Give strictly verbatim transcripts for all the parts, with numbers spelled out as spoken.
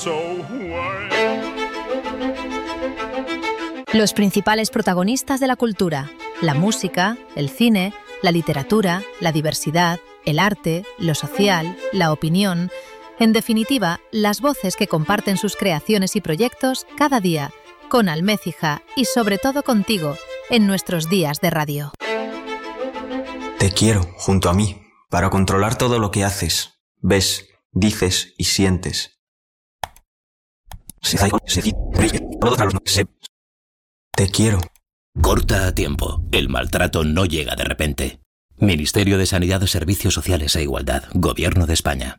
Los principales protagonistas de la cultura, la música, el cine, la literatura, la diversidad, el arte, lo social, la opinión, en definitiva, las voces que comparten sus creaciones y proyectos cada día, con Almécija y sobre todo contigo, en nuestros días de radio. Te quiero, junto a mí, para controlar todo lo que haces, ves, dices y sientes. Te quiero. Corta a tiempo. El maltrato no llega de repente. Ministerio de Sanidad, Servicios Sociales e Igualdad. Gobierno de España.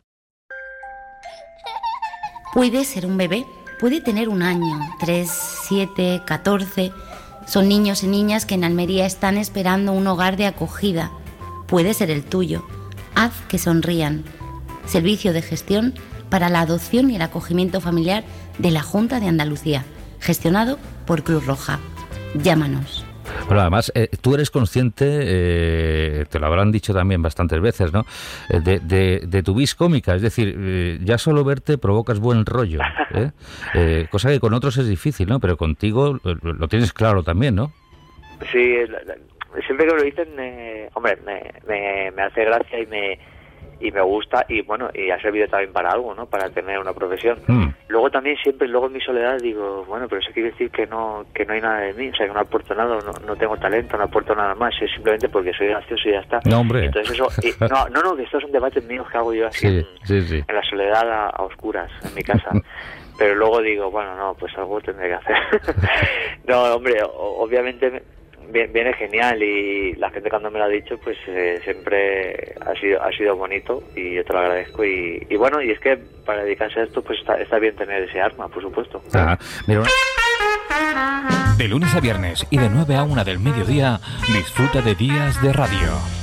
Puede ser un bebé. Puede tener un año, tres, siete, catorce. Son niños y niñas que en Almería están esperando un hogar de acogida. Puede ser el tuyo. Haz que sonrían. Servicio de gestión para la adopción y el acogimiento familiar de la Junta de Andalucía. Gestionado por Cruz Roja. Llámanos. Bueno, además, eh, tú eres consciente, eh, te lo habrán dicho también bastantes veces, ¿no?, de, de, de tu vis cómica, es decir, eh, ya solo verte provocas buen rollo, ¿eh? Eh, cosa que con otros es difícil, ¿no?, pero contigo lo, lo tienes claro también, ¿no? Sí, siempre que me lo dicen, eh, hombre, me, me, me hace gracia y me y me gusta, y bueno, y ha servido también para algo, ¿no?, para tener una profesión. Mm. Luego también siempre, luego en mi soledad digo, bueno, pero eso quiere decir que no que no hay nada de mí, o sea, que no aporto nada, no, no tengo talento, no aporto nada más, es simplemente porque soy gracioso y ya está. No, hombre. Entonces eso, y, no, no, no, que estos son debates míos que hago yo así, sí, en, sí, sí. en la soledad a, a oscuras, en mi casa. Pero luego digo, bueno, no, pues algo tendré que hacer. No, hombre, o, obviamente viene genial, y la gente cuando me lo ha dicho, pues eh, siempre ha sido ha sido bonito, y yo te lo agradezco, y, y bueno, y es que para dedicarse a esto, pues está, está bien tener ese arma, por supuesto. Ah, mira. De lunes a viernes y de nueve a una del mediodía, disfruta de Días de Radio.